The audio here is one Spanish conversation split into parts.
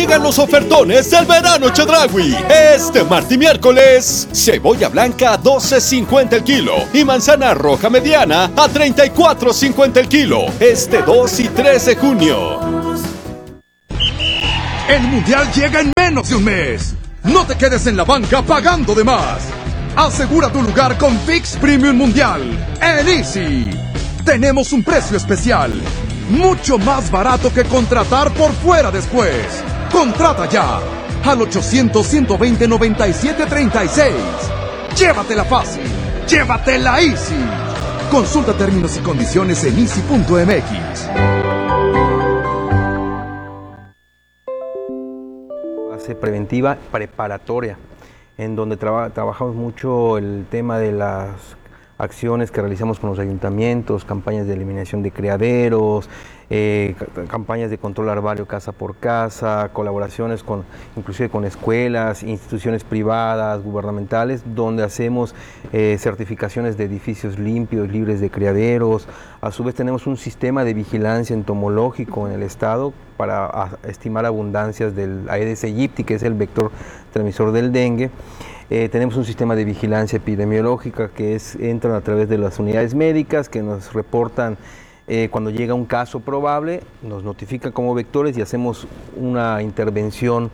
llegan los ofertones del verano Chedraui. Este martes y miércoles, cebolla blanca a $12.50 el kilo y manzana roja mediana a $34.50 el kilo. Este 2 y 3 de junio. El Mundial llega en menos de un mes. No te quedes en la banca pagando de más. Asegura tu lugar con Fix Premium Mundial en Easy. Tenemos un precio especial, mucho más barato que contratar por fuera después. Contrata ya al 800-120-9736. Llévatela fácil, llévatela Easy. Consulta términos y condiciones en easy.mx. Fase preventiva preparatoria, en donde trabajamos mucho el tema de las acciones que realizamos con los ayuntamientos, campañas de eliminación de criaderos, campañas de control larvario casa por casa, colaboraciones inclusive con escuelas, instituciones privadas, gubernamentales, donde hacemos certificaciones de edificios limpios, libres de criaderos. A su vez tenemos un sistema de vigilancia entomológico en el estado para estimar abundancias del Aedes aegypti, que es el vector transmisor del dengue. Tenemos un sistema de vigilancia epidemiológica que entran a través de las unidades médicas que nos reportan cuando llega un caso probable, nos notifican como vectores y hacemos una intervención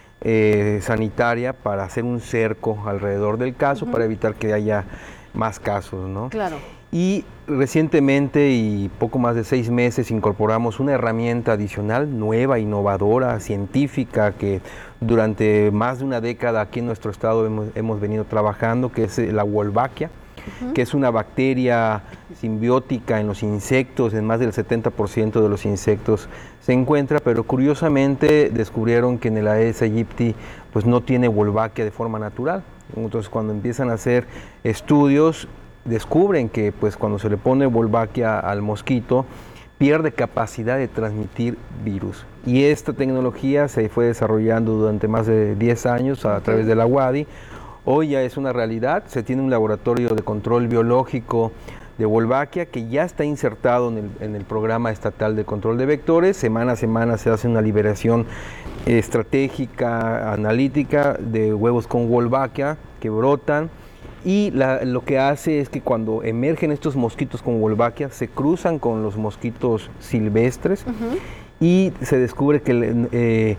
sanitaria para hacer un cerco alrededor del caso para evitar que haya más casos, ¿no? Claro. Y recientemente, y poco más de 6 meses, incorporamos una herramienta adicional, nueva, innovadora, científica, que durante más de una década aquí en nuestro estado hemos venido trabajando, que es la Wolbachia, que es una bacteria simbiótica en los insectos, en más del 70% de los insectos se encuentra, pero curiosamente descubrieron que en el Aedes aegypti pues no tiene Wolbachia de forma natural. Entonces cuando empiezan a hacer estudios, descubren que pues cuando se le pone Wolbachia al mosquito, pierde capacidad de transmitir virus. Y esta tecnología se fue desarrollando durante más de 10 años a través de la UADY. Hoy ya es una realidad, se tiene un laboratorio de control biológico de Wolbachia que ya está insertado en el programa estatal de control de vectores. Semana a semana se hace una liberación estratégica, analítica de huevos con Wolbachia que brotan. Y lo que hace es que cuando emergen estos mosquitos con Wolbachia, se cruzan con los mosquitos silvestres y se descubre que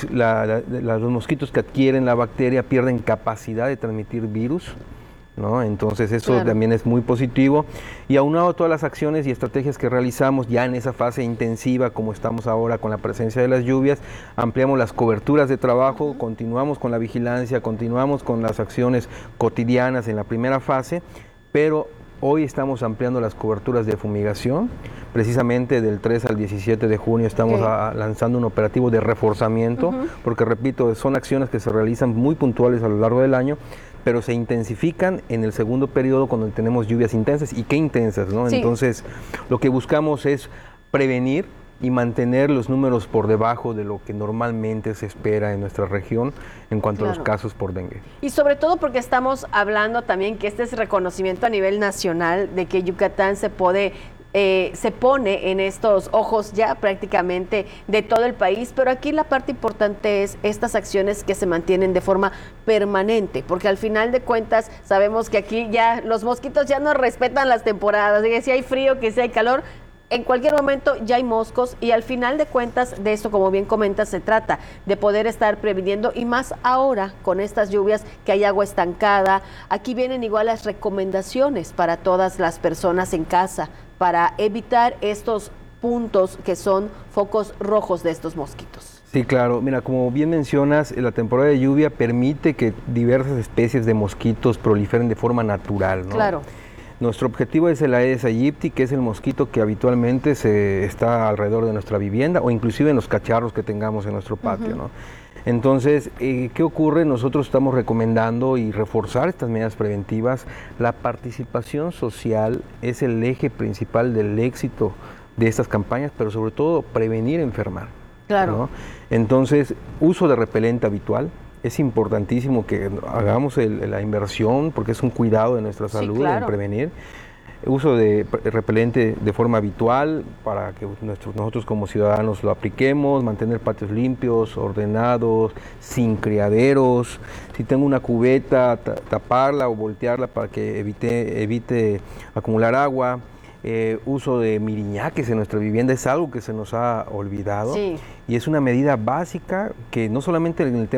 los mosquitos que adquieren la bacteria pierden capacidad de transmitir virus, ¿no? Entonces eso también es muy positivo. Y aunado a todas las acciones y estrategias que realizamos ya en esa fase intensiva, como estamos ahora con la presencia de las lluvias, ampliamos las coberturas de trabajo, continuamos con la vigilancia, continuamos con las acciones cotidianas en la primera fase, pero hoy estamos ampliando las coberturas de fumigación. Precisamente del 3 al 17 de junio estamos lanzando un operativo de reforzamiento, porque repito, son acciones que se realizan muy puntuales a lo largo del año, pero se intensifican en el segundo periodo cuando tenemos lluvias intensas, y qué intensas, ¿no? Sí. Entonces, lo que buscamos es prevenir y mantener los números por debajo de lo que normalmente se espera en nuestra región en cuanto a los casos por dengue. Y sobre todo porque estamos hablando también que este es reconocimiento a nivel nacional de que Yucatán se pone en estos ojos ya prácticamente de todo el país, pero aquí la parte importante es estas acciones que se mantienen de forma permanente, porque al final de cuentas sabemos que aquí ya los mosquitos ya no respetan las temporadas, que si hay frío, que si hay calor, en cualquier momento ya hay moscos, y al final de cuentas de eso, como bien comentas, se trata de poder estar previniendo, y más ahora con estas lluvias que hay agua estancada. Aquí vienen igual las recomendaciones para todas las personas en casa para evitar estos puntos que son focos rojos de estos mosquitos. Sí, claro. Mira, como bien mencionas, la temporada de lluvia permite que diversas especies de mosquitos proliferen de forma natural, ¿no? Claro. Nuestro objetivo es el Aedes aegypti, que es el mosquito que habitualmente está alrededor de nuestra vivienda o inclusive en los cacharros que tengamos en nuestro patio, ¿no? Entonces, ¿qué ocurre? Nosotros estamos recomendando y reforzar estas medidas preventivas. La participación social es el eje principal del éxito de estas campañas, pero sobre todo prevenir enfermar. Claro. ¿No? Entonces, uso de repelente habitual. Es importantísimo que hagamos la inversión porque es un cuidado de nuestra salud, en prevenir. uso de repelente de forma habitual para que nosotros como ciudadanos lo apliquemos, mantener patios limpios, ordenados, sin criaderos. Si tengo una cubeta, taparla o voltearla para que evite acumular agua. Uso de miriñaques en nuestra vivienda es algo que se nos ha olvidado, Sí. y es una medida básica que no solamente en el tema